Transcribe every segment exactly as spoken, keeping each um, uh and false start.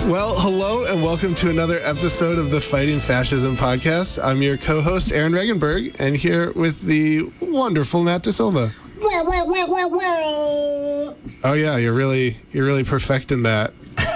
Well, hello and welcome to another episode of the Fighting Fascism podcast. I'm your co-host, Aaron Regenberg, and here with the wonderful Matt DeSilva. Oh yeah, you're really you're really perfecting that.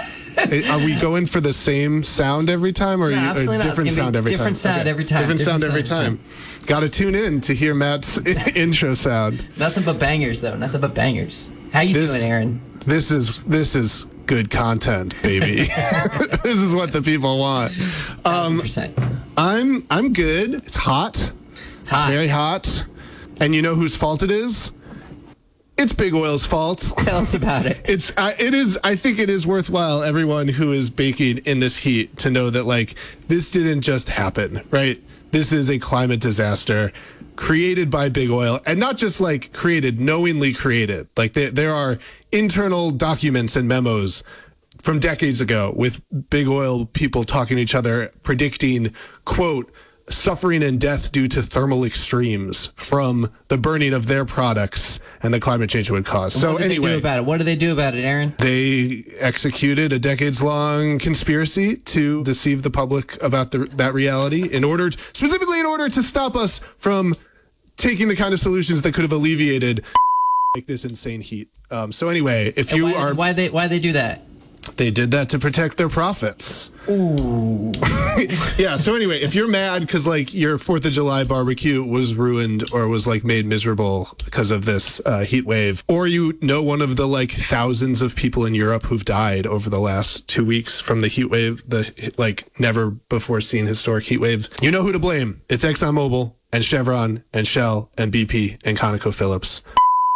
Are we going for the same sound every time, or no, a different sound every different time? Sound okay. every time? Different, different sound every time. time. Got to tune in to hear Matt's intro sound. Nothing but bangers, though. Nothing but bangers. How you this, doing, Aaron? This is this is good content, baby. This is what the people want. Um, percent. I'm I'm good. It's hot. It's hot. It's very hot. And you know whose fault it is? It's Big Oil's fault. Tell us about it. It's uh, it is. I think it is worthwhile, everyone who is baking in this heat, to know that like this didn't just happen, right? This is a climate disaster created by Big Oil, and not just like created, knowingly created. Like there there are internal documents and memos from decades ago with Big Oil people talking to each other, predicting, quote, suffering and death due to thermal extremes from the burning of their products and the climate change it would cause. So what do anyway, they do about it? What do they do about it, Aaron? They executed a decades-long conspiracy to deceive the public about the, that reality in order, to, specifically in order to stop us from taking the kind of solutions that could have alleviated like this insane heat. Um, so anyway, if and you why, are, why they why they do that? They did that to protect their profits. Ooh. Yeah, so anyway, if you're mad because, like, your fourth of July barbecue was ruined or was, like, made miserable because of this uh, heat wave, or you know one of the, like, thousands of people in Europe who've died over the last two weeks from the heat wave, the, like, never-before-seen historic heat wave, you know who to blame. It's ExxonMobil and Chevron and Shell and B P and ConocoPhillips.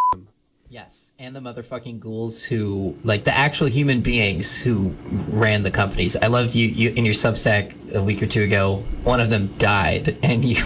Yes, and the motherfucking ghouls who, like, the actual human beings who ran the companies. I loved you, you in your Substack a week or two ago. One of them died, and you,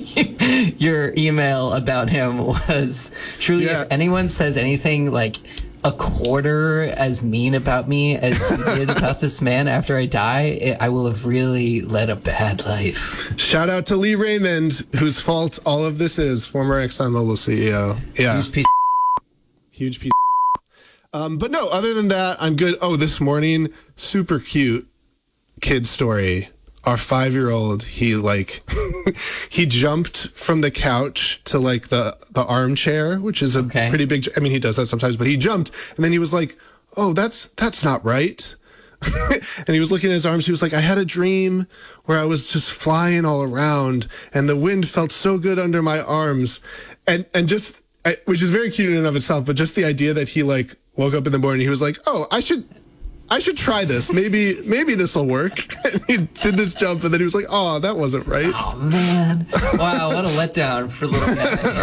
your email about him was truly. Yeah. If anyone says anything like a quarter as mean about me as you did about this man after I die, it, I will have really led a bad life. Shout out to Lee Raymond, whose fault all of this is. Former ExxonMobil C E O. Yeah. Huge piece. Huge piece of um, but no, other than that, I'm good. Oh, this morning, super cute kid story. Our five-year-old, he like, he jumped from the couch to like the, the armchair, which is a okay. pretty big, I mean, he does that sometimes, but he jumped and then he was like, oh, that's, that's not right. And he was looking at his arms. He was like, I had a dream where I was just flying all around and the wind felt so good under my arms. And, and just, I, which is very cute in and of itself, but just the idea that he like woke up in the morning, he was like, "Oh, I should, I should try this. Maybe, maybe this will work." And he did this jump, and then he was like, "Oh, that wasn't right." Oh man! Wow, what a letdown for little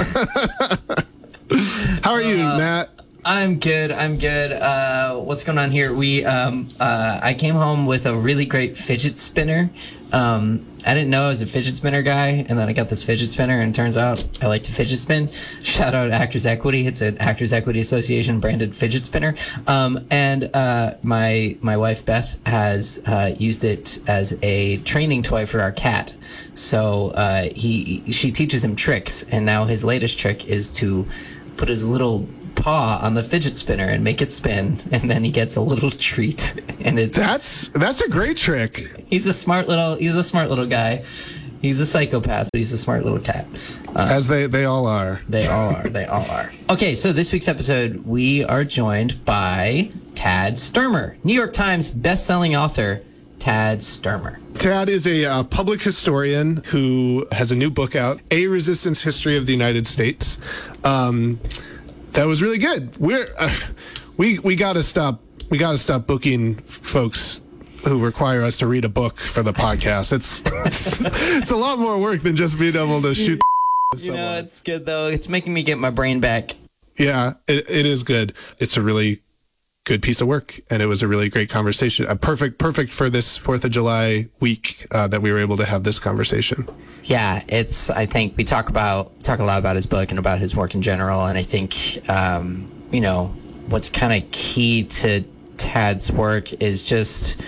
Matt. How are you, uh, Matt? I'm good. I'm good. Uh, what's going on here? We, um, uh, I came home with a really great fidget spinner. Um, I didn't know I was a fidget spinner guy, and then I got this fidget spinner, and it turns out I like to fidget spin. Shout out Actors Equity. It's an Actors Equity Association branded fidget spinner. Um, and uh, my my wife Beth has uh, used it as a training toy for our cat. So uh, he she teaches him tricks, and now his latest trick is to put his little paw on the fidget spinner and make it spin, and then he gets a little treat. And it's that's that's a great trick. He's a smart little he's a smart little guy. He's a psychopath, but he's a smart little cat. Uh, As they they all are. They all are. They all are. Okay, so this week's episode, we are joined by Tad Sturmer, New York Times best-selling author. Tad Sturmer. Tad is a uh, public historian who has a new book out, A Resistance History of the United States. Um, that was really good. We're uh, we we got to stop. We got to stop booking folks who require us to read a book for the podcast. It's it's, it's a lot more work than just being able to shoot. You know, it's good though. It's making me get my brain back. Yeah, it, it is good. It's a really good piece of work, and it was a really great conversation. A perfect, perfect for this Fourth of July week uh, that we were able to have this conversation. Yeah, it's. I think we talk about talk a lot about his book and about his work in general, and I think um, you know what's kind of key to Tad's work is just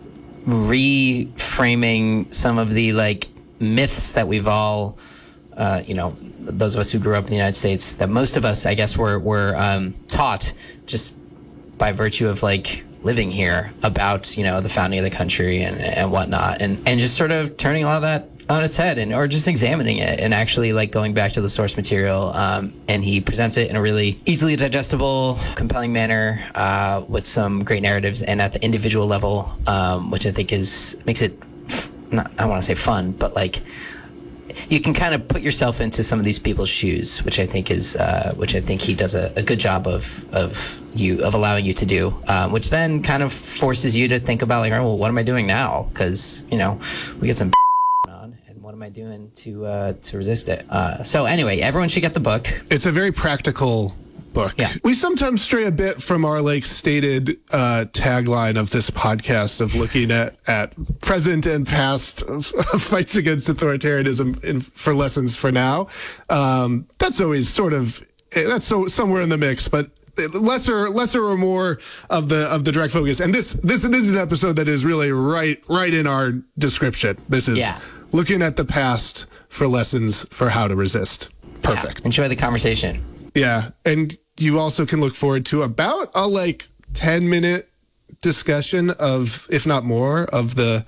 reframing some of the like myths that we've all, uh, you know, those of us who grew up in the United States, that most of us, I guess, were were um, taught just by virtue of like living here, about, you know, the founding of the country and, and whatnot, and, and just sort of turning a lot of that on its head, and or just examining it and actually like going back to the source material. Um, and he presents it in a really easily digestible, compelling manner, uh, with some great narratives, and at the individual level, um, which I think is makes it not, I want to say fun, but like you can kind of put yourself into some of these people's shoes, which I think is uh, which I think he does a, a good job of of you of allowing you to do, um, which then kind of forces you to think about like, oh, well, what am I doing now? Because, you know, we get some on, and what am I doing to uh, to resist it? Uh, so anyway, everyone should get the book. It's a very practical book. Yeah. We sometimes stray a bit from our like stated uh, tagline of this podcast of looking at, at present and past fights against authoritarianism in, for lessons for now. Um, that's always sort of, that's so somewhere in the mix, but lesser lesser or more of the of the direct focus. And this this this is an episode that is really right right in our description. This is yeah. looking at the past for lessons for how to resist. Perfect. Yeah. Enjoy the conversation. Yeah, and you also can look forward to about a like ten minute discussion of, if not more, of the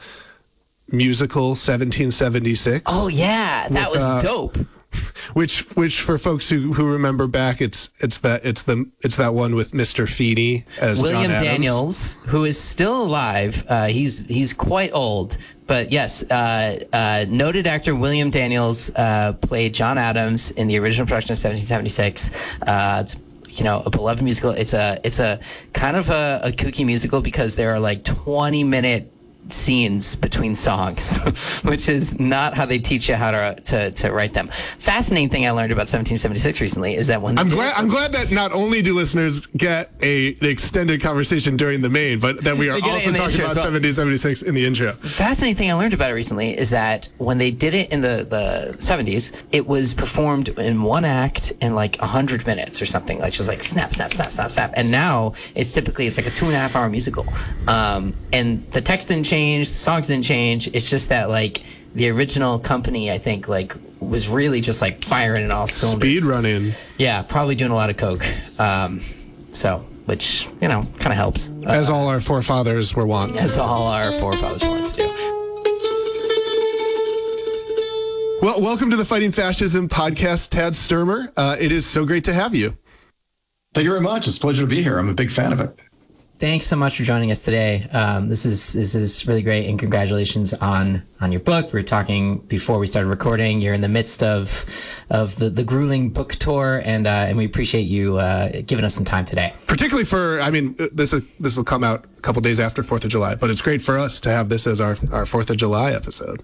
musical seventeen seventy-six. Oh yeah, that with, was uh, dope. Which, which for folks who, who remember back, it's it's that it's the it's that one with Mister Feeney as William John Adams. Daniels, who is still alive. Uh, he's he's quite old, but yes, uh, uh, noted actor William Daniels uh, played John Adams in the original production of seventeen seventy-six. Uh, it's you know a beloved musical. It's a it's a kind of a, a kooky musical because there are like twenty minute scenes between songs, which is not how they teach you how to, to to write them. Fascinating thing I learned about seventeen seventy-six recently is that when I'm glad I'm glad that not only do listeners get a an extended conversation during the main, but that we are also talking about well. seventeen seventy-six in the intro. Fascinating thing I learned about it recently is that when they did it in the the seventies, it was performed in one act in like one hundred minutes or something, like just like snap snap snap snap snap. And now it's typically it's like a two and a half hour musical, um, and the text didn't change. The songs didn't change. It's just that like the original company, I think, like was really just like firing in all cylinders. Speed running. Yeah, probably doing a lot of coke. Um, so, which you know, kind of helps. As uh, all our forefathers were wont. As all our forefathers wanted to do. Well, welcome to the Fighting Fascism podcast, Tad Sturmer. Uh, it is so great to have you. Thank you very much. It's a pleasure to be here. I'm a big fan of it. Thanks so much for joining us today. Um, this is this is really great, and congratulations on on your book. We were talking before we started recording. You're in the midst of of the, the grueling book tour, and uh, and we appreciate you uh, giving us some time today. Particularly for, I mean, this this will come out a couple days after Fourth of July, but it's great for us to have this as our our Fourth of July episode.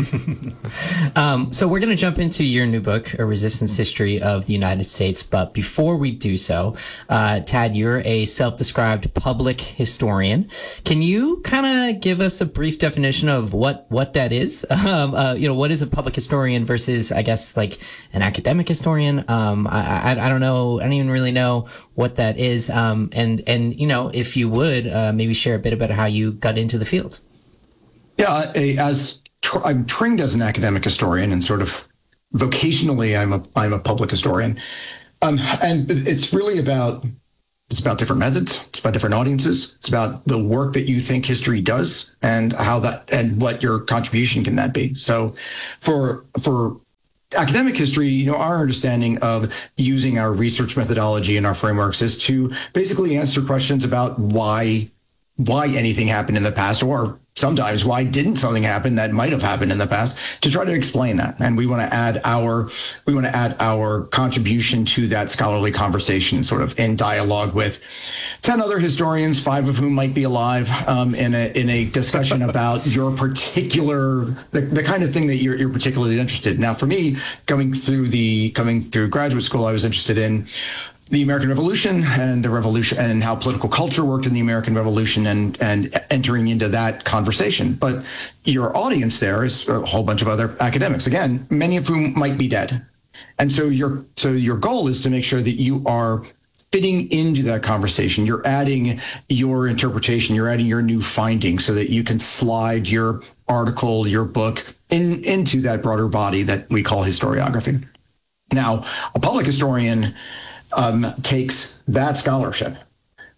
um, so we're going to jump into your new book, A Resistance History of the United States. But before we do so, uh, Tad, you're a self-described public historian. Can you kind of give us a brief definition of what, what that is? Um, uh, you know, what is a public historian versus, I guess, like an academic historian? Um, I, I, I don't know. I don't even really know what that is. Um, and, and, you know, if you would, uh, maybe share a bit about how you got into the field. Yeah, I, as tr- I'm trained as an academic historian, and sort of vocationally, I'm a I'm a public historian. Um, and it's really about It's about different methods. It's about different audiences. It's about the work that you think history does, and how that and what your contribution can that be. So, for for academic history, you know, our understanding of using our research methodology and our frameworks is to basically answer questions about why why anything happened in the past, or sometimes why didn't something happen that might have happened in the past, to try to explain that. And we want to add our we want to add our contribution to that scholarly conversation, sort of in dialogue with ten other historians, five of whom might be alive, um, in a in a discussion about your particular the, the kind of thing that you're you're particularly interested in. Now, for me, coming through the coming through graduate school, I was interested in the American Revolution and the revolution and how political culture worked in the American Revolution, and and entering into that conversation. But your audience there is a whole bunch of other academics, again, many of whom might be dead. And so your so your goal is to make sure that you are fitting into that conversation. You're adding your interpretation, you're adding your new findings, so that you can slide your article, your book in into that broader body that we call historiography. Now, a public historian Um, takes that scholarship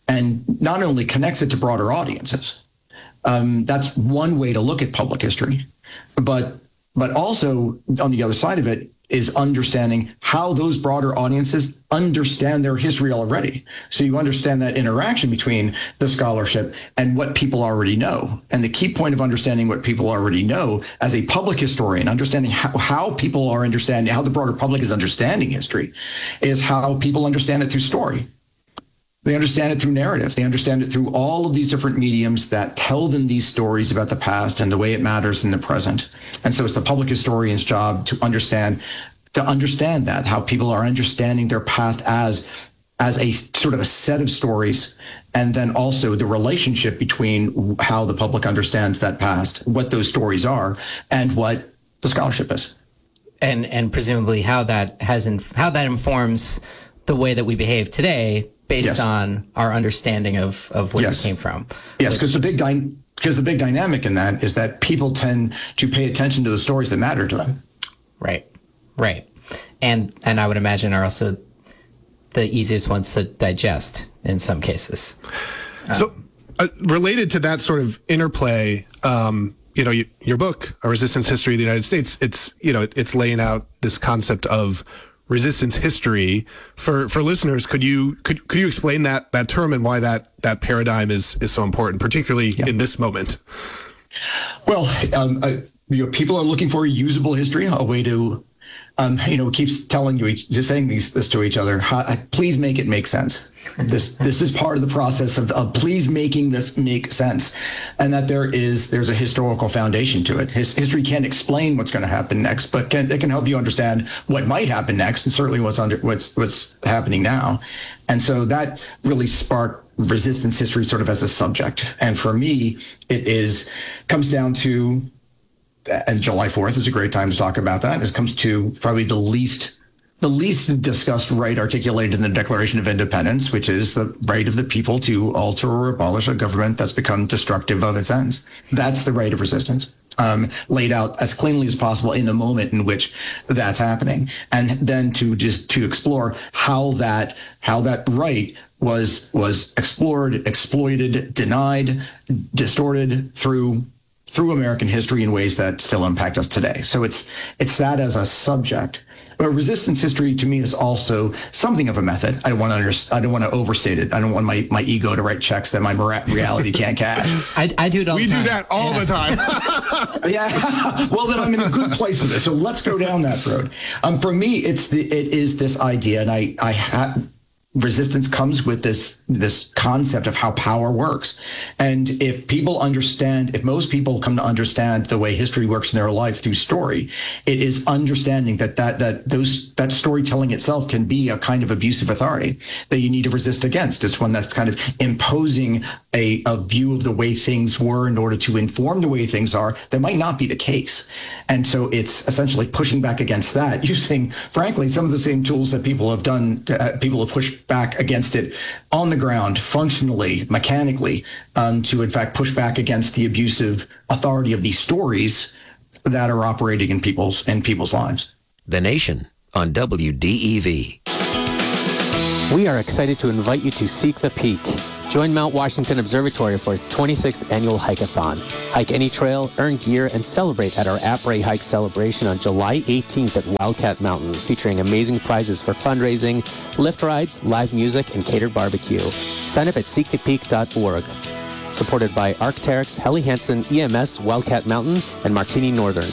and not only connects it to broader audiences. Um, that's one way to look at public history, but but also on the other side of it is understanding how those broader audiences understand their history already. So you understand that interaction between the scholarship and what people already know. And the key point of understanding what people already know as a public historian, understanding how, how people are understanding, how the broader public is understanding history, is how people understand it through story. They understand it through narrative. They understand it through all of these different mediums that tell them these stories about the past and the way it matters in the present. And so it's the public historian's job to understand to understand that, how people are understanding their past as as a sort of a set of stories, and then also the relationship between how the public understands that past, what those stories are, and what the scholarship is. And and presumably how that has inf- how that informs the way that we behave today, based Yes. on our understanding of, of where Yes. we came from. Yes, because the big dy- because the big dynamic in that is that people tend to pay attention to the stories that matter to them. Right, right. And and I would imagine are also the easiest ones to digest in some cases. So, uh, related to that sort of interplay, um, you know, you, your book, A Resistance History of the United States, it's, you know, it's laying out this concept of resistance history. For for listeners, could you could could you explain that that term and why that that paradigm is is so important, particularly Yeah. in this moment? Well, um, uh, you know, people are looking for a usable history, a way to, um, you know, keeps telling you, each, just saying these, this to each other. How, please make it make sense. This this is part of the process of, of please making this make sense, and that there is there's a historical foundation to it. His, history can't explain what's going to happen next, but can, it can help you understand what might happen next, and certainly what's under what's what's happening now. And so that really sparked resistance history sort of as a subject. And for me, it is comes down to, and July fourth is a great time to talk about that. It comes to probably the least the least discussed right articulated in the Declaration of Independence, which is the right of the people to alter or abolish a government that's become destructive of its ends. That's the right of resistance, um, laid out as cleanly as possible in the moment in which that's happening, and then to just to explore how that how that right was was explored, exploited, denied, distorted through through American history in ways that still impact us today. So it's it's that as a subject. But resistance history to me is also something of a method. I don't want to under, I don't want to overstate it. I don't want my, my ego to write checks that my mora- reality can't cash. I, I do it all We the time. do that all Yeah. the time. Yeah. Well, then I'm in a good place with it. So let's go down that road. Um, for me, it's the it is this idea, and I I have. Resistance comes with this this concept of how power works. And if people understand, if most people come to understand the way history works in their life through story, it is understanding that that that those that storytelling itself can be a kind of abusive authority that you need to resist against. It's one that's kind of imposing a, a view of the way things were in order to inform the way things are that might not be the case. And so it's essentially pushing back against that, using, frankly, some of the same tools that people have done, uh, people have pushed back against it on the ground, functionally, mechanically, um, to in fact push back against the abusive authority of these stories that are operating in people's in people's lives. The Nation on W D E V. We are excited to invite you to Seek the Peak. Join Mount Washington Observatory for its twenty-sixth annual hike-a-thon. Hike any trail, earn gear, and celebrate at our Après Hike celebration on July eighteenth at Wildcat Mountain, featuring amazing prizes for fundraising, lift rides, live music, and catered barbecue. Sign up at seek the peak dot org. Supported by Arc'teryx, Helly Hansen, E M S, Wildcat Mountain, and Martini Northern.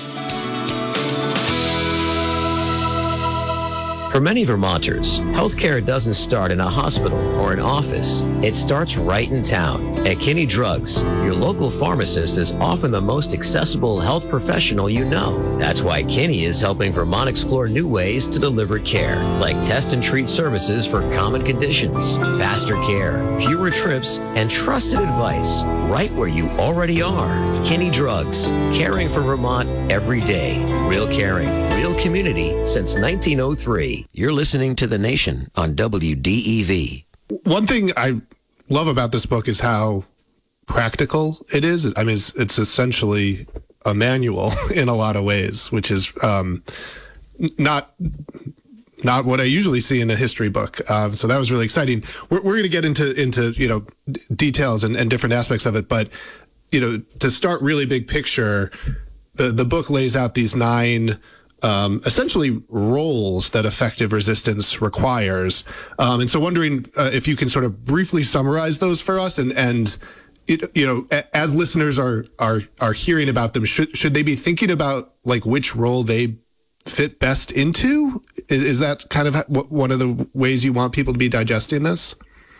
For many Vermonters, healthcare doesn't start in a hospital or an office. It starts right in town. At Kinney Drugs, your local pharmacist is often the most accessible health professional you know. That's why Kinney is helping Vermont explore new ways to deliver care, like test and treat services for common conditions, faster care, fewer trips, and trusted advice right where you already are. Kinney Drugs, caring for Vermont every day. Real caring, real community since nineteen oh three. You're listening to The Nation on W D E V. One thing I love about this book is how practical it is. I mean, it's, it's essentially a manual in a lot of ways, which is um, not not what I usually see in a history book. Um, so that was really exciting. We're, we're going to get into into you know d- details and, and different aspects of it, but you know to start really big picture, the the book lays out these nine um, essentially roles that effective resistance requires, um, and so wondering uh, if you can sort of briefly summarize those for us and and. It, you know, as listeners are are are hearing about them, should should they be thinking about like which role they fit best into? Is, is that kind of one of the ways you want people to be digesting this?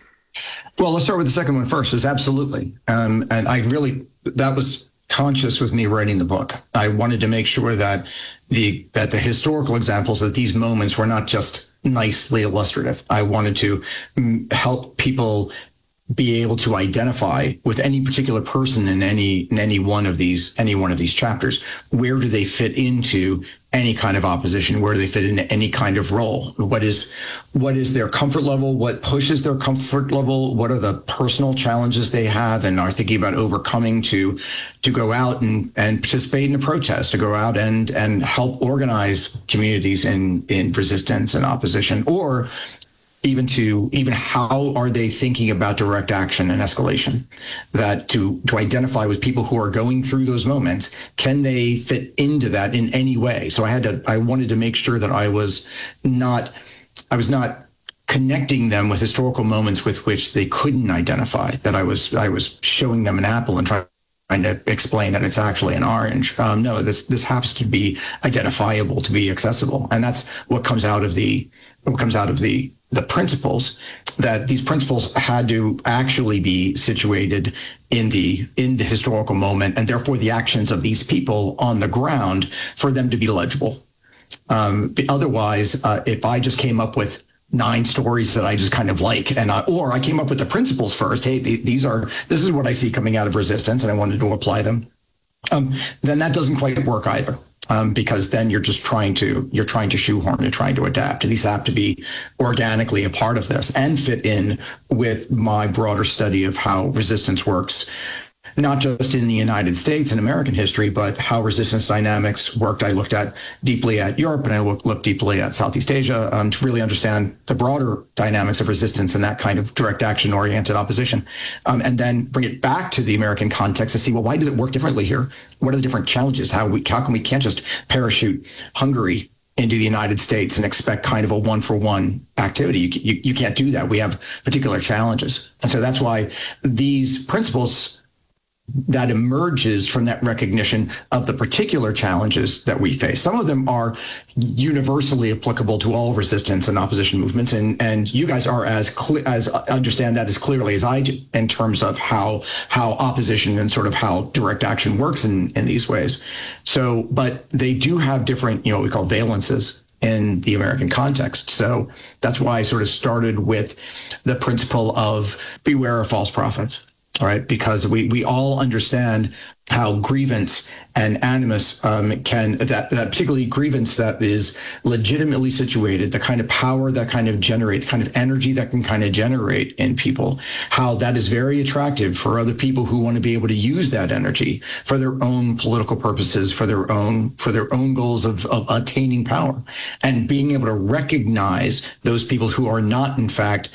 Well, let's start with the second one first. Is absolutely, um, and I really that was conscious with me writing the book. I wanted to make sure that the that the historical examples that these moments were not just nicely illustrative. I wanted to mm, help people be able to identify with any particular person in any in any one of these any one of these chapters. Where do they fit into any kind of opposition? Where do they fit into any kind of role? What is what is their comfort level? What pushes their comfort level? What are the personal challenges they have and are thinking about overcoming to to go out and, and participate in a protest, to go out and and help organize communities in in resistance and opposition, or even to even how are they thinking about direct action and escalation, that to to identify with people who are going through those moments, can they fit into that in any way? So I had to, I wanted to make sure that I was not, I was not connecting them with historical moments with which they couldn't identify, that I was, I was showing them an apple and trying to explain that it's actually an orange. Um, no, this this happens to be identifiable, to be accessible, and that's what comes out of the what comes out of the the principles. That these principles had to actually be situated in the in the historical moment, and therefore the actions of these people on the ground for them to be legible. Um, otherwise, uh, if I just came up with nine stories that I just kind of like, and I, or I came up with the principles first. Hey, these are this is what I see coming out of resistance, and I wanted to apply them. Um, then that doesn't quite work either, um, because then you're just trying to you're trying to shoehorn, you're trying to adapt. These have to be organically a part of this and fit in with my broader study of how resistance works, not just in the United States and American history, but how resistance dynamics worked. I looked at deeply at Europe, and I looked, looked deeply at Southeast Asia um, to really understand the broader dynamics of resistance and that kind of direct action-oriented opposition, um, and then bring it back to the American context to see, well, why does it work differently here? What are the different challenges? How we how can we can't just parachute Hungary into the United States and expect kind of a one-for-one activity? You, you, you can't do that. We have particular challenges, and so that's why these principles that emerges from that recognition of the particular challenges that we face. Some of them are universally applicable to all resistance and opposition movements, and and you guys are as clear as understand that as clearly as I do in terms of how how opposition and sort of how direct action works in in these ways. So, but they do have different, you know, what we call valences in the American context. So that's why I sort of started with the principle of beware of false prophets. All right, because we, we all understand how grievance and animus um, can, that, that particularly grievance that is legitimately situated, the kind of power that kind of generate, the kind of energy that can kind of generate in people, how that is very attractive for other people who want to be able to use that energy for their own political purposes, for their own, for their own goals of, of attaining power, and being able to recognize those people who are not, in fact,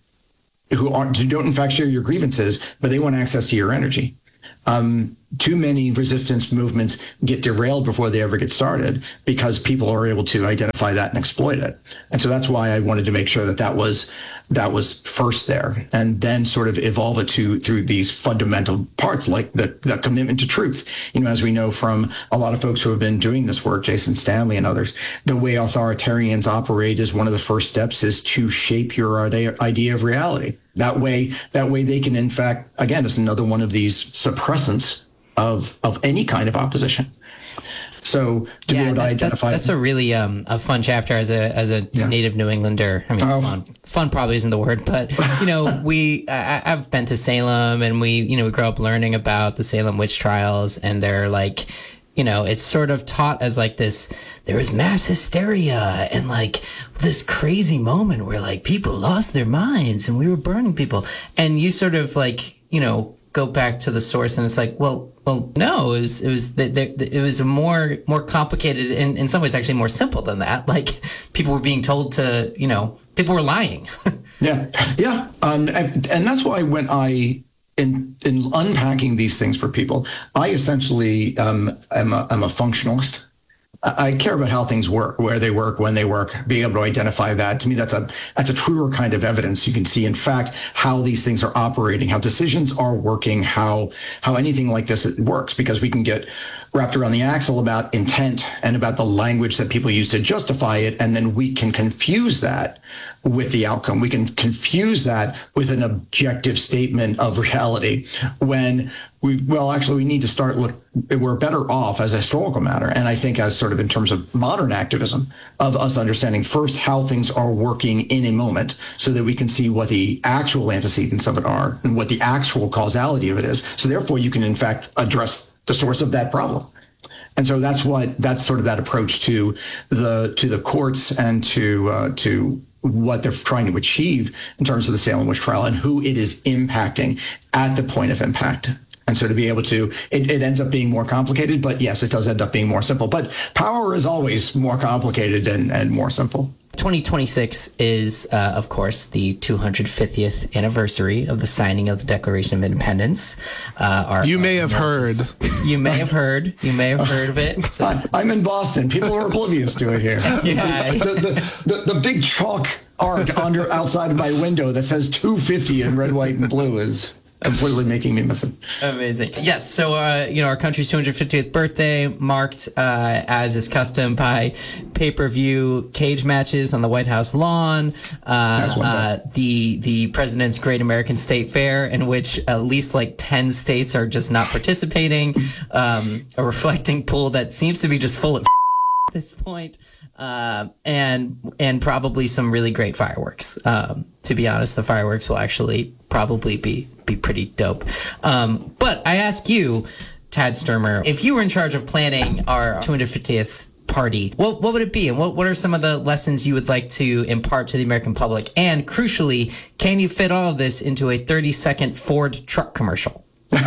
who aren't, who don't in fact share your grievances, but they want access to your energy. Um, too many resistance movements get derailed before they ever get started because people are able to identify that and exploit it. And so that's why I wanted to make sure that that was that was first there, and then sort of evolve it to through these fundamental parts like the, the commitment to truth. You know, as we know from a lot of folks who have been doing this work, Jason Stanley and others, the way authoritarians operate is one of the first steps is to shape your idea of reality. That way, that way they can, in fact, again, it's another one of these suppressants of of any kind of opposition. So to yeah, be able to that, identify that, that's a really um, a fun chapter as a as a yeah. native New Englander. I mean, um, fun, fun probably isn't the word, but you know, we I, I've been to Salem, and we you know we grew up learning about the Salem witch trials, and they're like, you know, it's sort of taught as like this, there was mass hysteria and like this crazy moment where like people lost their minds and we were burning people. And you sort of like, you know, go back to the source, and it's like, well, well, no, it was it was the, the, it was a more more complicated, and in some ways actually more simple than that. Like people were being told to, you know, people were lying. yeah, yeah, um, and, and that's why when I in in unpacking these things for people, I essentially um, am a, I'm a functionalist. I care about how things work, where they work, when they work, being able to identify that. To me, that's a that's a truer kind of evidence. You can see, in fact, how these things are operating, how decisions are working, how how anything like this works, because we can get wrapped around the axle about intent and about the language that people use to justify it, and then we can confuse that with the outcome. We can confuse that with an objective statement of reality when we, well, actually, we need to start look, we're better off as a historical matter. And I think as sort of in terms of modern activism, of us understanding first how things are working in a moment so that we can see what the actual antecedents of it are and what the actual causality of it is. So therefore, you can, in fact, address the source of that problem. And so that's what, that's sort of that approach to the, to the courts and to, uh, to, what they're trying to achieve in terms of the Salem witch trial and who it is impacting at the point of impact. And so to be able to, it, it ends up being more complicated, but yes, it does end up being more simple. But power is always more complicated and, and more simple. twenty twenty-six is, uh, of course, the two hundred fiftieth anniversary of the signing of the Declaration of Independence. Uh, our, you may our have heard. You may have heard. You may have heard of it. So. I'm in Boston. People are oblivious to it here. Yeah. the, the, the, the big chalk arc under outside of my window that says two fifty in red, white, and blue is completely making me miss it. Amazing. Yes. So, uh, you know, our country's two hundred fiftieth birthday marked, uh, as is custom, by pay-per-view cage matches on the White House lawn. Uh, uh, the the president's Great American State Fair, in which at least like ten states are just not participating. Um, a reflecting pool that seems to be just full of at this point. Uh, and and probably some really great fireworks. Um, to be honest, the fireworks will actually probably be be pretty dope. Um, but I ask you, Tad Sturmer, if you were in charge of planning our two hundred fiftieth party, what what would it be, and what what are some of the lessons you would like to impart to the American public? And crucially, can you fit all of this into a thirty second Ford truck commercial?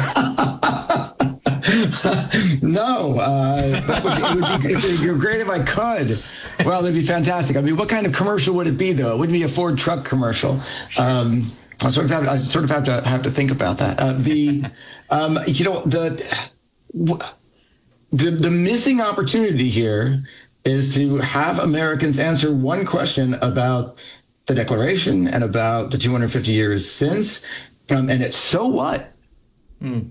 No, uh, that would, it would be, it would be great if I could. Well, that'd be fantastic. I mean, what kind of commercial would it be, though? It wouldn't be a Ford truck commercial. Um, I sort of have, I sort of have to have to think about that. Uh, the, um, you know, the, the the missing opportunity here is to have Americans answer one question about the Declaration and about the two hundred fifty years since, um, and it's so what. Mm.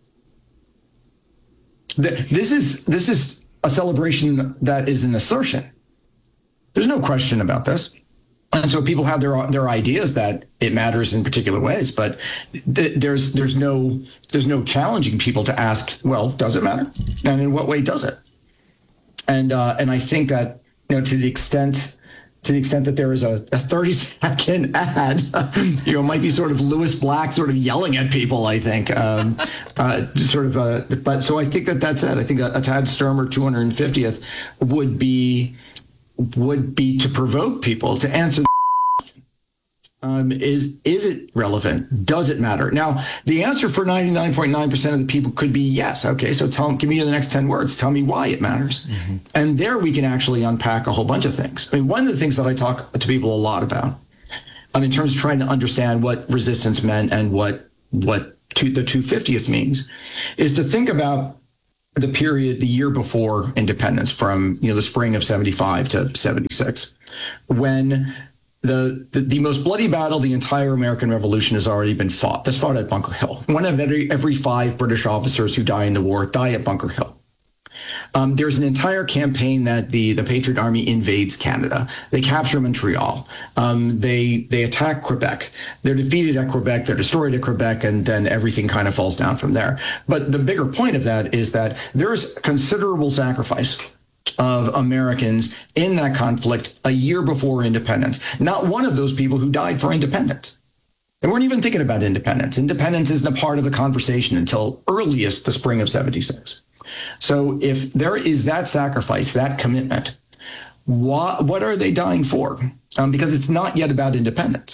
This is this is a celebration that is an assertion. There's no question about this. And so people have their their ideas that it matters in particular ways, but th- there's there's no there's no challenging people to ask, well, does it matter? And in what way does it? And uh, and I think that, you know, to the extent to the extent that there is a, a thirty second ad, you know, it might be sort of Lewis Black sort of yelling at people, I think. Um, uh, sort of, uh, but so I think that that's it. I think a, a Tad Sturmer two hundred fiftieth would be would be to provoke people to answer the question. Um, is is it relevant? Does it matter? Now, the answer for ninety-nine point nine percent of the people could be yes. Okay, so tell give me the next ten words. Tell me why it matters. Mm-hmm. And there we can actually unpack a whole bunch of things. I mean, one of the things that I talk to people a lot about, um, in terms of trying to understand what resistance meant and what what to, the two hundred fiftieth means, is to think about the period, the year before independence, from, you know, the spring of seventy-five to seventy-six, when The, the the most bloody battle the entire American Revolution has already been fought. That's fought at Bunker Hill. One of every, every five British officers who die in the war die at Bunker Hill. Um, there's an entire campaign that the, the Patriot Army invades Canada. They capture Montreal. Um, they they attack Quebec. They're defeated at Quebec. They're destroyed at Quebec, and then everything kind of falls down from there. But the bigger point of that is that there's considerable sacrifice of Americans in that conflict a year before independence. Not one of those people who died for independence. They weren't even thinking about independence. Independence isn't a part of the conversation until earliest the spring of seventy-six. So if there is that sacrifice, that commitment, what, what are they dying for? Um, because it's not yet about independence.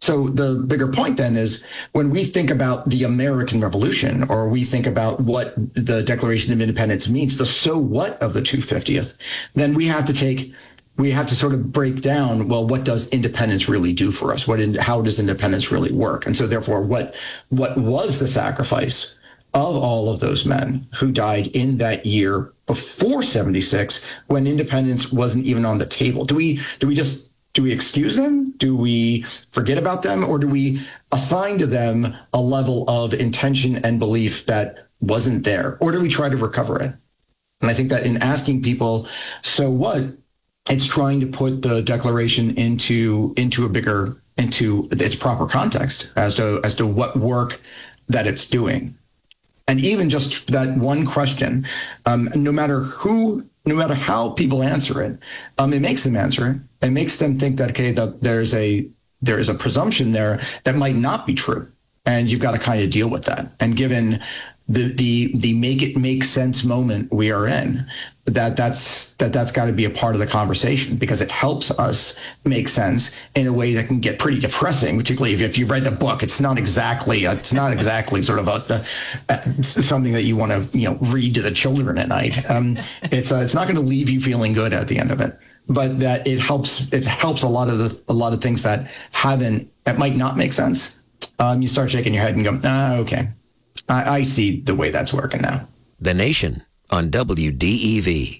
So the bigger point then is when we think about the American Revolution, or we think about what the Declaration of Independence means, the so what of the two hundred fiftieth, then we have to take, we have to sort of break down, well, what does independence really do for us? What, in, how does independence really work? And so therefore, what, what was the sacrifice of all of those men who died in that year before seventy-six, when independence wasn't even on the table? Do we, do we just, Do we excuse them? Do we forget about them? Or do we assign to them a level of intention and belief that wasn't there? Or do we try to recover it? And I think that in asking people, so what, it's trying to put the Declaration into into a bigger, into its proper context as to as to what work that it's doing. And even just that one question, um, no matter who, no matter how people answer it, um, it makes them answer it. It makes them think that, okay, the, there's a there is a presumption there that might not be true, and you've got to kind of deal with that. And given the the the make it make sense moment we are in, that that's that that's got to be a part of the conversation, because it helps us make sense in a way that can get pretty depressing, particularly if, if you've read the book. It's not exactly a, it's not exactly sort of a, a, a something that you want to you know read to the children at night. Um, it's uh, it's not going to leave you feeling good at the end of it, but that it helps it helps a lot of the a lot of things that haven't that might not make sense. Um, you start shaking your head and go, ah, okay, I, I see the way that's working now. The Nation on W D E V.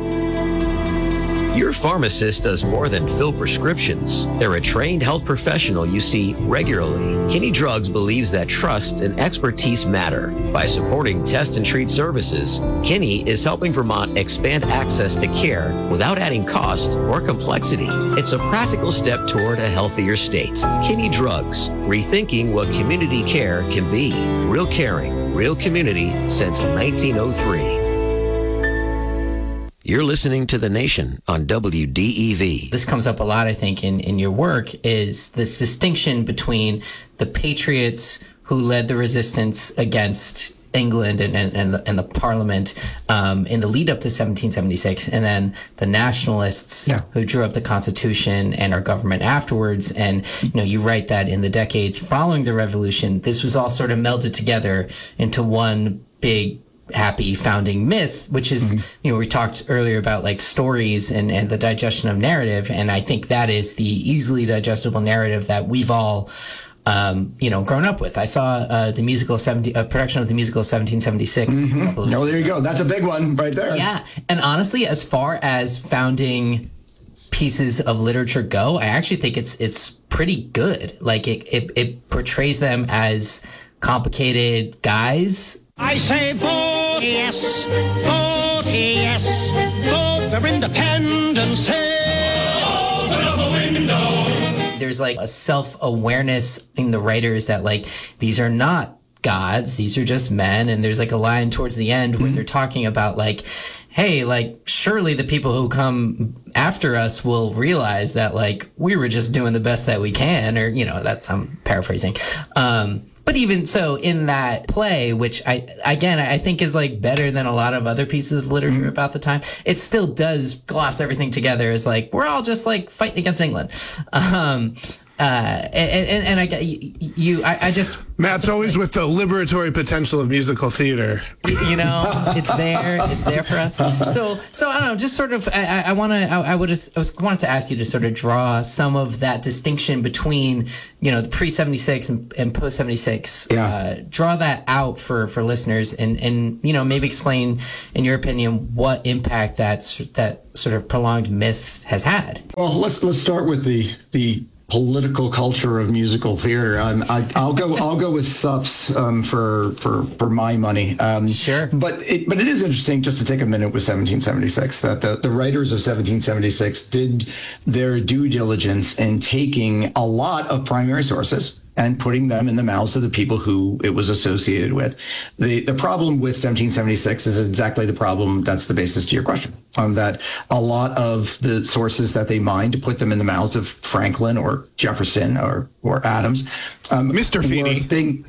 Your pharmacist does more than fill prescriptions. They're a trained health professional you see regularly. Kinney Drugs believes that trust and expertise matter. By supporting test and treat services, Kinney is helping Vermont expand access to care without adding cost or complexity. It's a practical step toward a healthier state. Kinney Drugs, rethinking what community care can be. Real caring, real community since nineteen oh three. You're listening to The Nation on W D E V. This comes up a lot, I think, in, in your work, is this distinction between the patriots who led the resistance against England and, and, and, the, and the Parliament um, in the lead up to seventeen seventy-six, and then the nationalists yeah. who drew up the Constitution and our government afterwards. And, you know, you write that in the decades following the Revolution, this was all sort of melded together into one big happy founding myth, which is, mm-hmm. you know, we talked earlier about like stories and, and the digestion of narrative. And I think that is the easily digestible narrative that we've all, um, you know, grown up with. I saw uh, the musical seventy, a production of the musical seventeen seventy-six. Mm-hmm. Oh, there you go. That's a big one right there. Yeah. And honestly, as far as founding pieces of literature go, I actually think it's, it's pretty good. Like it, it, it portrays them as complicated guys. I say vote yes, vote yes, vote for independence. Open up a window. There's like a self-awareness in the writers that like these are not gods, these are just men. And there's like a line towards the end where mm-hmm. they're talking about like, hey, like surely the people who come after us will realize that like we were just doing the best that we can, or you know, that's I'm paraphrasing. Um, But even so, in that play, which I, again, I think is like better than a lot of other pieces of literature mm-hmm. about the time, it still does gloss everything together as like, we're all just like fighting against England. Um, uh, and, and, and I, you, I, I just. Matt's always with the liberatory potential of musical theater. You know, it's there, it's there for us. So, so I don't know, just sort of, I, I want to, I, I would, I was wanted to ask you to sort of draw some of that distinction between, you know, the pre seventy-six and, and post seventy-six. Yeah. Uh, draw that out for, for listeners, and, and you know, maybe explain, in your opinion, what impact that's that sort of prolonged myth has had. Well, let's let's start with the the. political culture of musical theater. Um, I, I'll go. I'll go with S U Fs um, for for for my money. Um, sure. But it, but it is interesting just to take a minute with seventeen seventy-six that the, the writers of seventeen seventy-six did their due diligence in taking a lot of primary sources and putting them in the mouths of the people who it was associated with. The the problem with seventeen seventy-six is exactly the problem that's the basis to your question, um, that a lot of the sources that they mined to put them in the mouths of Franklin or Jefferson or or Adams. Um, Mister Feeney. Thing,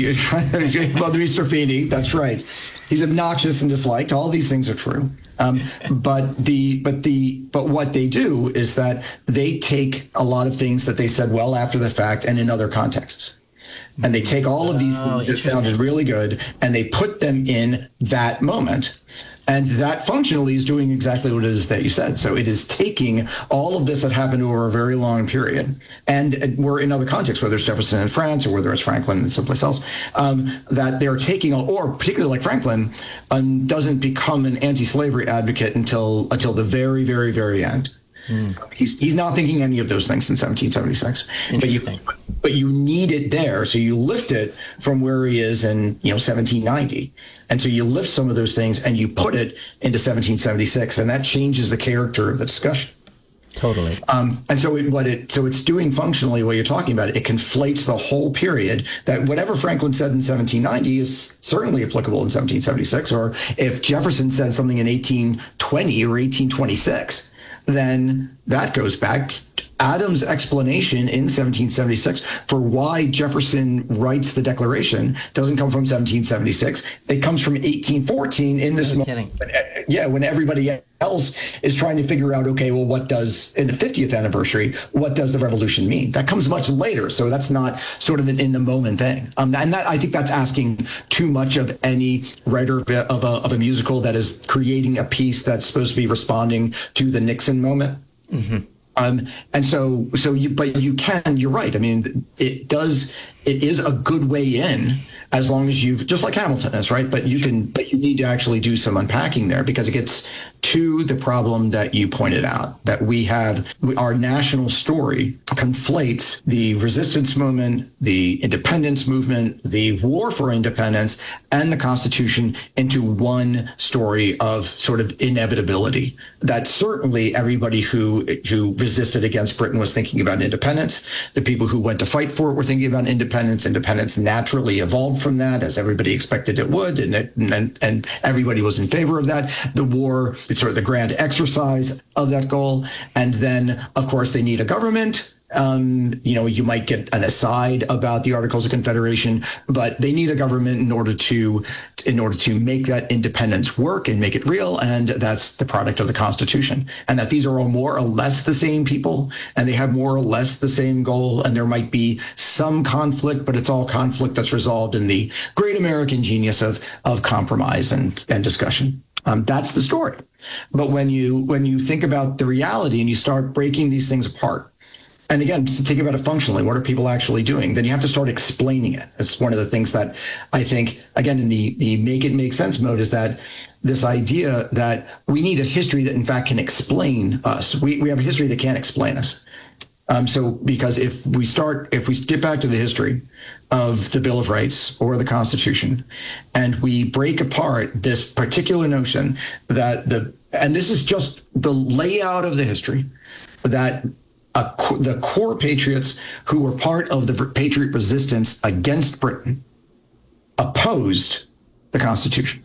well, Mister Feeney, that's right. He's obnoxious and disliked. All these things are true. Um, but the but the but what they do is that they take a lot of things that they said well after the fact and in other contexts. And they take all of these Oh, things that sounded really good and they put them in that moment. And that functionally is doing exactly what it is that you said. So it is taking all of this that happened over a very long period. And we're in other contexts, whether it's Jefferson in France or whether it's Franklin in someplace else, um, that they're taking, or particularly like Franklin, um, doesn't become an anti-slavery advocate until until the very, very, very end. Mm. He's he's not thinking any of those things in seventeen seventy-six. Interesting. But you, but you need it there, so you lift it from where he is in you know seventeen ninety, and so you lift some of those things and you put it into seventeen seventy-six, and that changes the character of the discussion. Totally. Um, and so it, what it so it's doing functionally what you're talking about. It conflates the whole period. That whatever Franklin said in seventeen ninety is certainly applicable in seventeen seventy-six, or if Jefferson said something in eighteen twenty or eighteen twenty-six. Then that goes back. Adams' explanation in seventeen seventy-six for why Jefferson writes the Declaration doesn't come from seventeen seventy-six. It comes from eighteen fourteen in this No moment. kidding. Yeah, when everybody else is trying to figure out, okay, well, what does, in the fiftieth anniversary, what does the revolution mean? That comes much later, so that's not sort of an in the moment thing. Um, and that I think that's asking too much of any writer of a, of a musical that is creating a piece that's supposed to be responding to the Nixon moment. Mm-hmm. Um, and so, so you, but you can, you're right. I mean, it does, it is a good way in as long as you've, just like Hamilton is, right? But you can, but you need to actually do some unpacking there because it gets to the problem that you pointed out, that we have, our national story conflates the resistance movement, the independence movement, the war for independence, and the Constitution into one story of sort of inevitability. That certainly everybody who, who resisted against Britain was thinking about independence. The people who went to fight for it were thinking about independence. Independence naturally evolved from that, as everybody expected it would, and it, and, and everybody was in favor of that. The war, it's sort of the grand exercise of that goal. And then, of course, they need a government. Um, you know, you might get an aside about the Articles of Confederation, but they need a government in order to in order to make that independence work and make it real. And that's the product of the Constitution. And that these are all more or less the same people, and they have more or less the same goal. And there might be some conflict, but it's all conflict that's resolved in the great American genius of of compromise and, and discussion. Um, that's the story. But when you when you think about the reality and you start breaking these things apart, and again, just to think about it functionally, what are people actually doing? Then you have to start explaining it. It's one of the things that I think, again, in the, the make it make sense mode, is that this idea that we need a history that, in fact, can explain us. We, we have a history that can't explain us. Um, so because if we start, if we get back to the history of the Bill of Rights or the Constitution, and we break apart this particular notion that the, and this is just the layout of the history, that Uh, the core patriots who were part of the patriot resistance against Britain opposed the Constitution.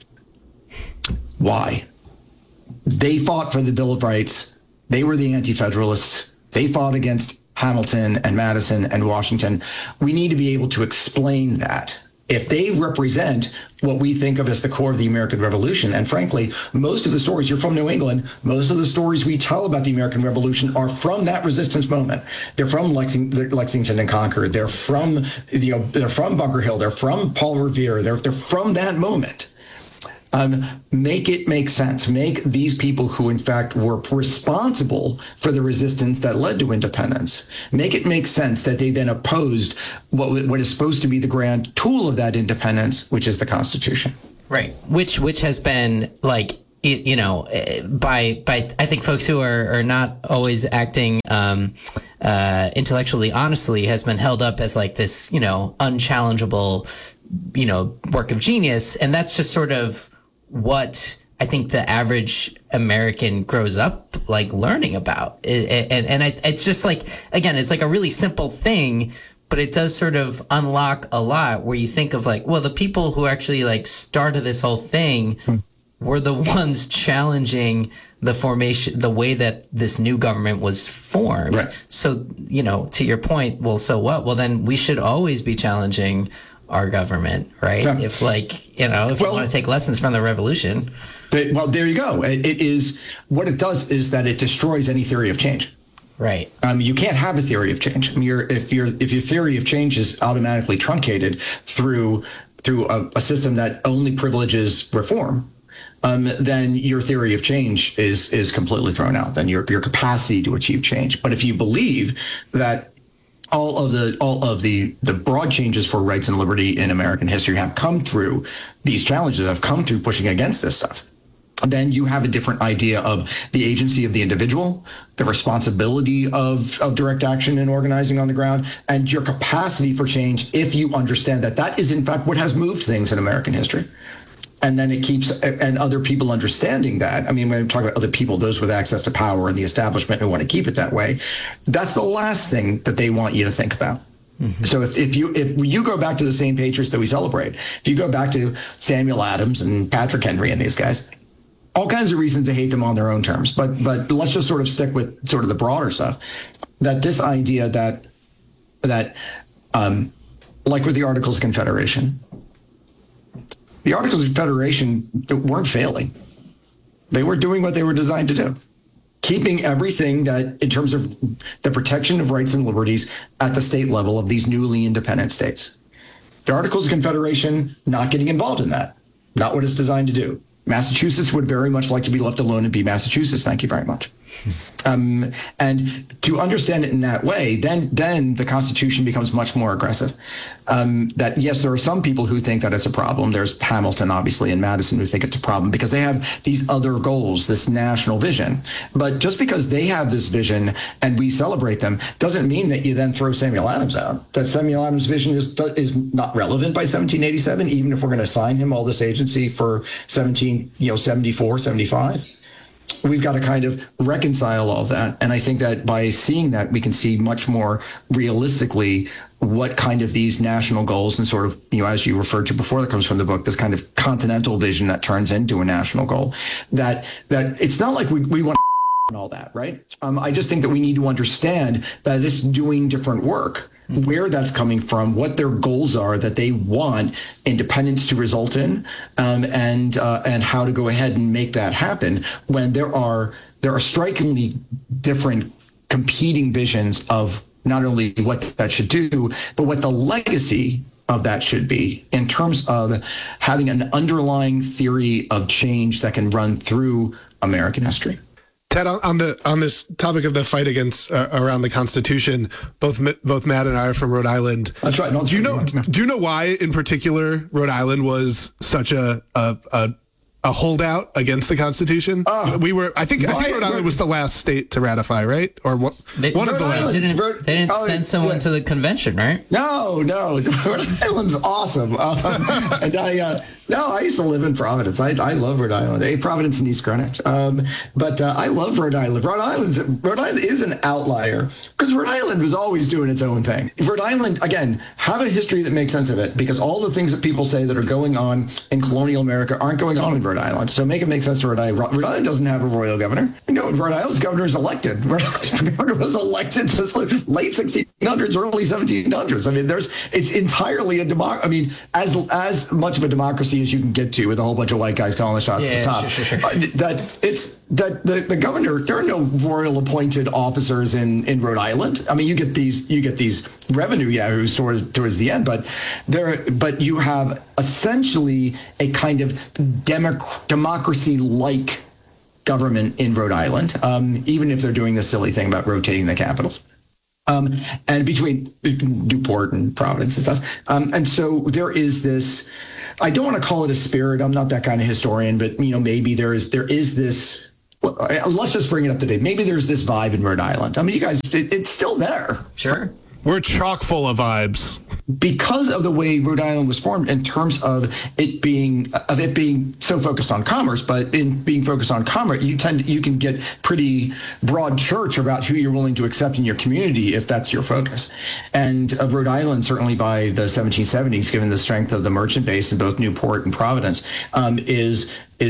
Why? They fought for the Bill of Rights. They were the anti-federalists. They fought against Hamilton and Madison and Washington. We need to be able to explain that. If they represent what we think of as the core of the American Revolution, and frankly, most of the stories, you're from New England, most of the stories we tell about the American Revolution are from that resistance moment. They're from Lexington, Lexington and Concord. They're from, you know, they're from Bunker Hill. They're from Paul Revere. They're they're from that moment. Um, make it make sense. Make these people who, in fact, were responsible for the resistance that led to independence, make it make sense that they then opposed what what is supposed to be the grand tool of that independence, which is the Constitution. Right. Which which has been like, it, you know, by by I think folks who are, are not always acting um, uh, intellectually honestly has been held up as like this, you know, unchallengeable, you know, work of genius, and that's just sort of what I think the average American grows up like learning about. And, and, and I, it's just like, again, it's like a really simple thing, but it does sort of unlock a lot where you think of like, well, the people who actually like started this whole thing, were the ones challenging the formation, the way that this new government was formed. Right. So, you know, to your point, well, so what? Well, then we should always be challenging our government, right? Yeah. If like, you know, if Well, you want to take lessons from the revolution. But, well, there you go. It, it is what it does is that it destroys any theory of change. Right. Um, you can't have a theory of change. I mean, you're, if your if your theory of change is automatically truncated through through a, a system that only privileges reform, um, then your theory of change is is completely thrown out. Then your your capacity to achieve change. But if you believe that all of the all of the the broad changes for rights and liberty in American history have come through these challenges, have come through pushing against this stuff, then you have a different idea of the agency of the individual, the responsibility of, of direct action and organizing on the ground, and your capacity for change if you understand that that is, in fact, what has moved things in American history. And then it keeps, and other people understanding that. I mean, when we talk about other people, those with access to power and the establishment who want to keep it that way, that's the last thing that they want you to think about. Mm-hmm. So if, if you if you go back to the same patriots that we celebrate, if you go back to Samuel Adams and Patrick Henry and these guys, all kinds of reasons to hate them on their own terms. But but let's just sort of stick with sort of the broader stuff. That this idea that that um, like with the Articles of Confederation, the Articles of Confederation weren't failing. They were doing what they were designed to do, keeping everything that in terms of the protection of rights and liberties at the state level of these newly independent states. The Articles of Confederation not getting involved in that, not what it's designed to do. Massachusetts would very much like to be left alone and be Massachusetts. Thank you very much. Um, and to understand it in that way, then then the Constitution becomes much more aggressive. Um, that, yes, there are some people who think that it's a problem. There's Hamilton, obviously, and Madison who think it's a problem because they have these other goals, this national vision. But just because they have this vision and we celebrate them doesn't mean that you then throw Samuel Adams out. That Samuel Adams' vision is is not relevant by seventeen eighty-seven, even if we're going to assign him all this agency for seventeen, you know, seventy-four, seventy-five. We've got to kind of reconcile all that. And I think that by seeing that, we can see much more realistically what kind of these national goals and sort of, you know, as you referred to before, that comes from the book, this kind of continental vision that turns into a national goal, that that it's not like we, we want and all that, right? Um, I just think that we need to understand that it's doing different work, where that's coming from, what their goals are that they want independence to result in, um, and uh, and how to go ahead and make that happen when there are there are strikingly different competing visions of not only what that should do, but what the legacy of that should be in terms of having an underlying theory of change that can run through American history. Ted, on, on the on this topic of the fight against uh, around the Constitution, both both Matt and I are from Rhode Island. That's right. No, do you know Do you know why, in particular, Rhode Island was such a a, a, a holdout against the Constitution? Uh, we were. I think. I think Rhode Island was the last state to ratify, right? Or what? They, one of the last. They didn't, Rhode, they didn't oh, send someone yeah. to the convention, right? No, no. Rhode Island's awesome. Um, and I, uh, no, I used to live in Providence. I, I love Rhode Island. Hey, Providence and East Greenwich. Um, but uh, I love Rhode Island. Rhode Island's Rhode Island is an outlier because Rhode Island was always doing its own thing. Rhode Island, again, have a history that makes sense of it because all the things that people say that are going on in colonial America aren't going on in Rhode Island. So make it make sense to Rhode Island. Rhode Island doesn't have a royal governor. You know, Rhode Island's governor is elected. Rhode Island's governor was elected since late sixteen hundreds, early seventeen hundreds. I mean, there's it's entirely a democracy. I mean, as as much of a democracy as you can get to with a whole bunch of white guys calling the shots yeah, at the top. Sure, sure, sure. Uh, that it's that the, the governor. There are no royal appointed officers in, in Rhode Island. I mean, you get these you get these revenue yahoos towards towards the end, but there but you have essentially a kind of democ- democracy-like government in Rhode Island, um, even if they're doing this silly thing about rotating the capitals. Um, and between Newport and Providence and stuff. Um, and so there is this, I don't want to call it a spirit. I'm not that kind of historian, but, you know, maybe there is there is this, let's just bring it up to date. Maybe there's this vibe in Rhode Island. I mean, you guys, it, it's still there. Sure. We're chock full of vibes. Because of the way Rhode Island was formed in terms of it being of it being so focused on commerce, but in being focused on commerce, you tend to, you can get pretty broad church about who you're willing to accept in your community if that's your focus. And of Rhode Island, certainly by the seventeen seventies, given the strength of the merchant base in both Newport and Providence, um, is is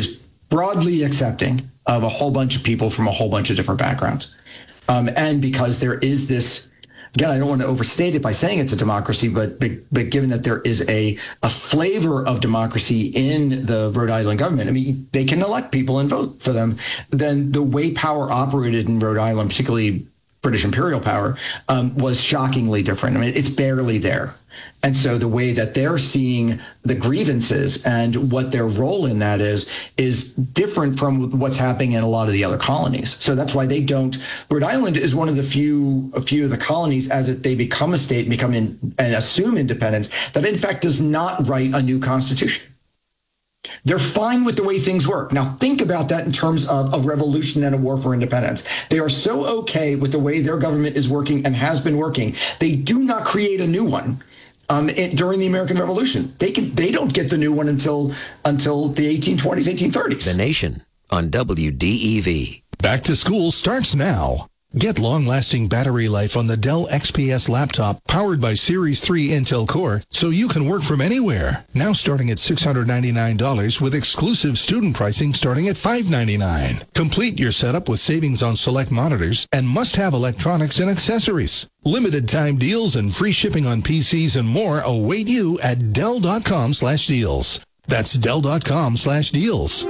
broadly accepting of a whole bunch of people from a whole bunch of different backgrounds. Um, and because there is this, again, I don't want to overstate it by saying it's a democracy, but but, but given that there is a, a flavor of democracy in the Rhode Island government, I mean, they can elect people and vote for them, then the way power operated in Rhode Island, particularly British imperial power, um, was shockingly different. I mean, it's barely there. And so the way that they're seeing the grievances and what their role in that is, is different from what's happening in a lot of the other colonies. So that's why they don't, Rhode Island is one of the few, a few of the colonies as it, they become a state and become in, and assume independence, that in fact does not write a new constitution. They're fine with the way things work. Now, think about that in terms of a revolution and a war for independence. They are so okay with the way their government is working and has been working. They do not create a new one um, it, during the American Revolution. They can. They don't get the new one until until the eighteen twenties, eighteen thirties. The Nation on W D E V. Back to school starts now. Get long-lasting battery life on the Dell X P S laptop powered by Series three Intel Core so you can work from anywhere. Now starting at six hundred ninety-nine dollars with exclusive student pricing starting at five hundred ninety-nine dollars. Complete your setup with savings on select monitors and must-have electronics and accessories. Limited time deals and free shipping on P Cs and more await you at Dell.com slash deals. That's Dell.com slash deals.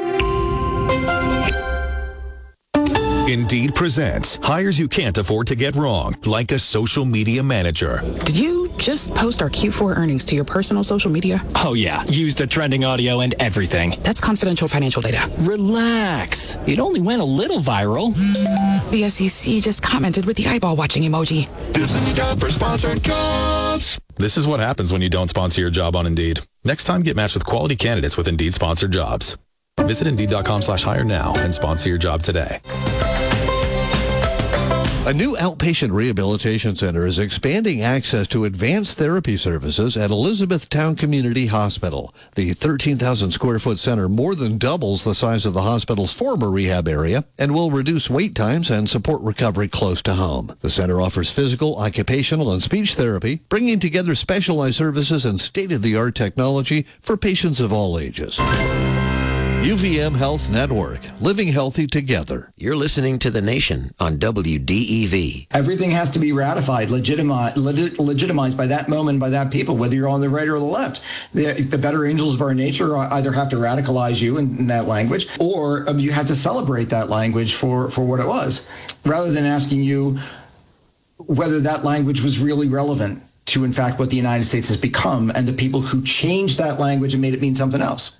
Indeed presents hires you can't afford to get wrong, like a social media manager. Did you just post our Q four earnings to your personal social media? Oh yeah, used the trending audio and everything. That's confidential financial data. Relax. It only went a little viral. The S E C just commented with the eyeball watching emoji. This is a job for sponsored jobs. This is what happens when you don't sponsor your job on Indeed. Next time, get matched with quality candidates with Indeed sponsored jobs. Visit Indeed.com slash hire now and sponsor your job today. A new outpatient rehabilitation center is expanding access to advanced therapy services at Elizabethtown Community Hospital. The thirteen thousand square foot center more than doubles the size of the hospital's former rehab area and will reduce wait times and support recovery close to home. The center offers physical, occupational, and speech therapy, bringing together specialized services and state-of-the-art technology for patients of all ages. U V M Health Network, living healthy together. You're listening to The Nation on W D E V. Everything has to be ratified, legitimized, legit, legitimized by that moment, by that people, whether you're on the right or the left. The, the better angels of our nature either have to radicalize you in, in that language, or um, you had to celebrate that language for, for what it was, rather than asking you whether that language was really relevant to, in fact, what the United States has become and the people who changed that language and made it mean something else.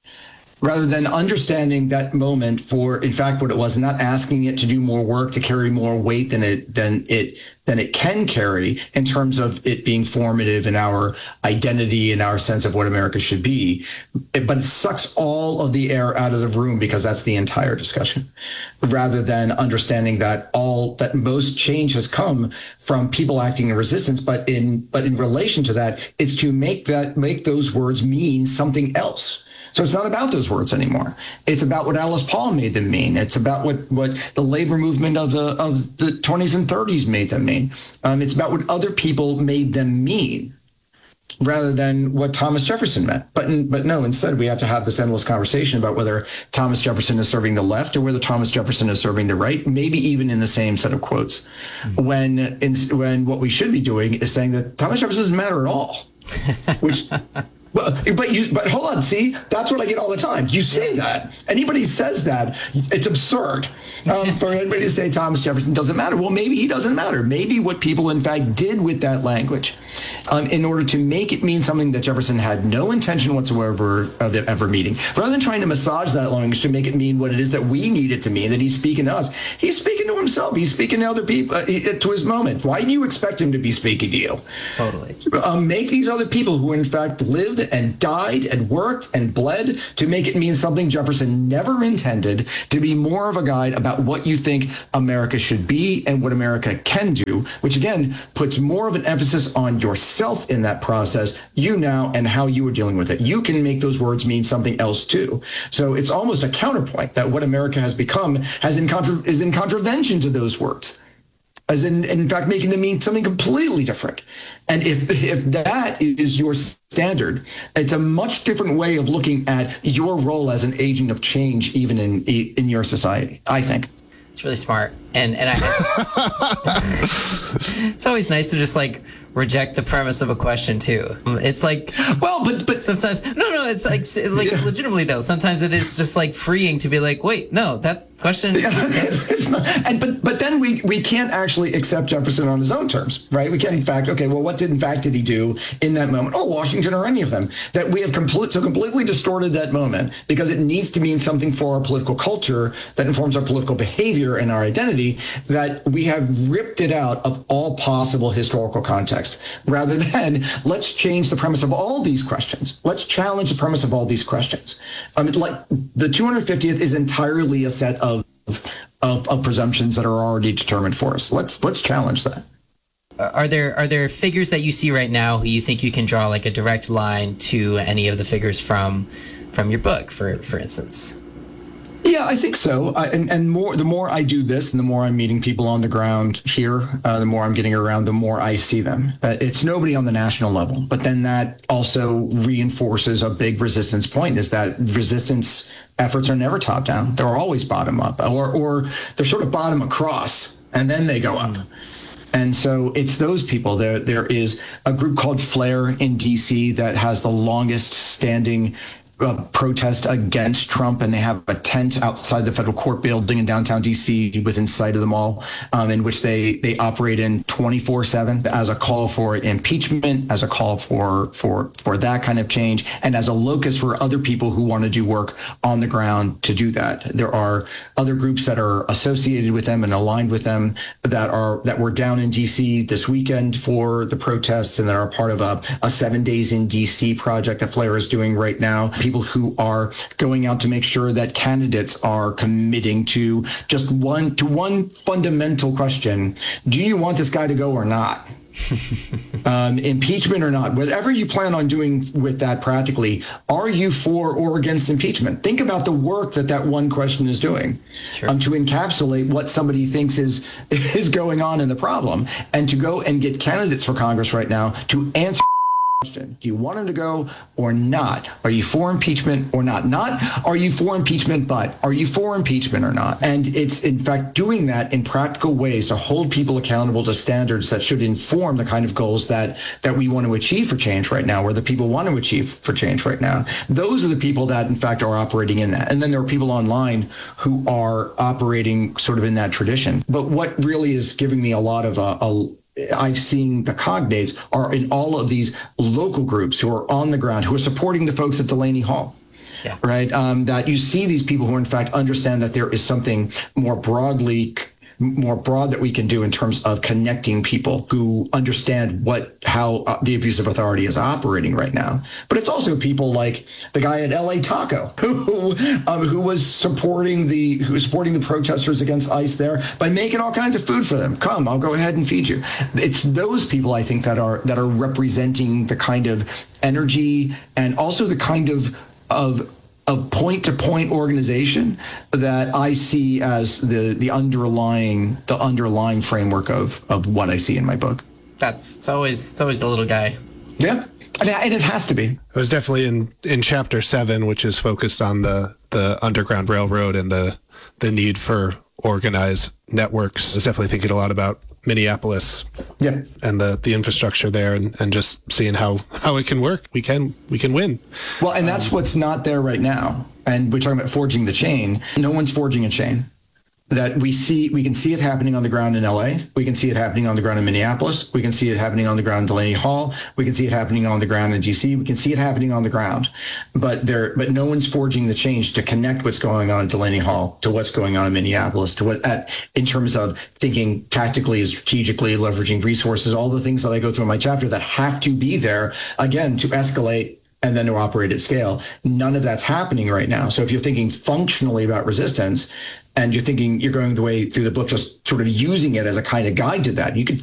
Rather than understanding that moment for, in fact, what it was, and not asking it to do more work, to carry more weight than it than it than it can carry in terms of it being formative in our identity and our sense of what America should be. It, but it sucks all of the air out of the room because that's the entire discussion. Rather than understanding that all that most change has come from people acting in resistance, but in but in relation to that, it's to make that make those words mean something else. So it's not about those words anymore. It's about what Alice Paul made them mean. It's about what, what the labor movement of the of the twenties and thirties made them mean. Um, it's about what other people made them mean, rather than what Thomas Jefferson meant. But but no, instead we have to have this endless conversation about whether Thomas Jefferson is serving the left or whether Thomas Jefferson is serving the right, maybe even in the same set of quotes. Mm-hmm. When in, when what we should be doing is saying that Thomas Jefferson doesn't matter at all, which. But but you but hold on, see, that's what I get all the time. You say that. Anybody says that, it's absurd um, for anybody to say Thomas Jefferson doesn't matter. Well, maybe he doesn't matter. Maybe what people in fact did with that language, um, in order to make it mean something that Jefferson had no intention whatsoever of it ever meaning, rather than trying to massage that language to make it mean what it is that we need it to mean, that he's speaking to us. He's speaking to himself. He's speaking to other people, uh, to his moment. Why do you expect him to be speaking to you? Totally. Um, make these other people who in fact lived and died and worked and bled to make it mean something Jefferson never intended, to be more of a guide about what you think America should be and what America can do, which again puts more of an emphasis on yourself in that process, you now, and how you are dealing with it. You can make those words mean something else too. So it's almost a counterpoint that what America has become has in contra- is in contravention to those words. as in, in fact, making them mean something completely different. And if if that is your standard, it's a much different way of looking at your role as an agent of change, even in in your society, I think. It's really smart. And and I, it's always nice to just like reject the premise of a question too. It's like, well, but but sometimes no, no, it's like like yeah. legitimately though. Sometimes it is just like freeing to be like, wait, no, that question. Yeah, it's, it's not, and but but then we we can't actually accept Jefferson on his own terms, right? We can't in fact. Okay, well, what did in fact did he do in that moment? Oh, Washington or any of them? That we have complete so completely distorted that moment because it needs to mean something for our political culture that informs our political behavior and our identity. That we have ripped it out of all possible historical context, rather than let's change the premise of all these questions. Let's challenge the premise of all these questions. I mean, like the two hundred fiftieth is entirely a set of, of of presumptions that are already determined for us. Let's let's challenge that. Are there are there figures that you see right now who you think you can draw like a direct line to any of the figures from from your book, for for instance? Yeah, I think so. I, and, and more, the more I do this and the more I'm meeting people on the ground here, uh, the more I'm getting around, the more I see them. Uh, it's nobody on the national level. But then that also reinforces a big resistance point, is that resistance efforts are never top down. They're always bottom up, or, or they're sort of bottom across, and then they go up. And so it's those people. There, there is a group called Flare in D C that has the longest standing Uh, protest against Trump, and they have a tent outside the federal court building in downtown D C within sight of the mall, um, in which they they operate in twenty-four seven as a call for impeachment, as a call for for for that kind of change, and as a locus for other people who want to do work on the ground to do that. There are other groups that are associated with them and aligned with them that are that were down in D C this weekend for the protests, and that are part of a, a seven days in D C project that Flare is doing right now. People who are going out to make sure that candidates are committing to just one to one fundamental question: do you want this guy to go or not? um, impeachment or not? Whatever you plan on doing with that practically, are you for or against impeachment? Think about the work that that one question is doing. Sure. um, to encapsulate what somebody thinks is is going on in the problem, and to go and get candidates for Congress right now to answer. Do you want him to go or not? Are you for impeachment or not? Not are you for impeachment, but are you for impeachment or not? And it's, in fact, doing that in practical ways to hold people accountable to standards that should inform the kind of goals that that we want to achieve for change right now, or that people want to achieve for change right now. Those are the people that, in fact, are operating in that. And then there are people online who are operating sort of in that tradition. But what really is giving me a lot of a, a I've seen the cognates are in all of these local groups who are on the ground, who are supporting the folks at Delaney Hall. Yeah. Right. Um, that you see these people who, in fact, understand that there is something more broadly more broad that we can do in terms of connecting people who understand what how uh, the abuse of authority is operating right now. But it's also people like the guy at L A Taco who um, who was supporting the who was supporting the protesters against ICE there by making all kinds of food for them. Come, I'll go ahead and feed you. It's those people, I think, that are that are representing the kind of energy and also the kind of of of point-to-point organization that I see as the the underlying the underlying framework of of what I see in my book. That's it's always it's always the little guy. Yeah, and it has to be. It was definitely in in chapter seven, which is focused on the the Underground Railroad and the the need for organized networks. I was definitely thinking a lot about Minneapolis, yeah, and the the infrastructure there, and, and just seeing how, how it can work. We can we can win. Well, and that's um, what's not there right now. And we're talking about forging the chain. No one's forging a chain. That we see, we can see it happening on the ground in L A. We can see it happening on the ground in Minneapolis. We can see it happening on the ground in Delaney Hall. We can see it happening on the ground in D C. We can see it happening on the ground, but there, but no one's forging the change to connect what's going on in Delaney Hall to what's going on in Minneapolis, to what at in terms of thinking tactically, strategically, leveraging resources, all the things that I go through in my chapter that have to be there again to escalate and then to operate at scale. None of that's happening right now. So if you're thinking functionally about resistance, and you're thinking you're going the way through the book, just sort of using it as a kind of guide to that, you could